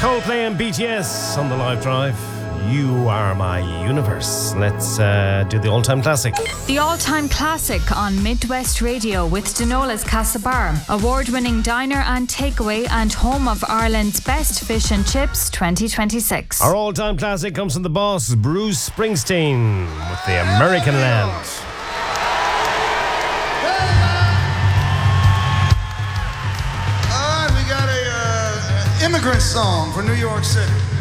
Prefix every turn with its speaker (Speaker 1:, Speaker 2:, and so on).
Speaker 1: Coldplay and BTS on the live drive. You are my universe. Let's do the all-time classic.
Speaker 2: The all-time classic on Midwest Radio with Denola's Castlebar, award-winning diner and takeaway and home of Ireland's best fish and chips 2026.
Speaker 1: Our all-time classic comes from the boss, Bruce Springsteen, with the American Land.
Speaker 3: All right, we got a immigrant song for New York City.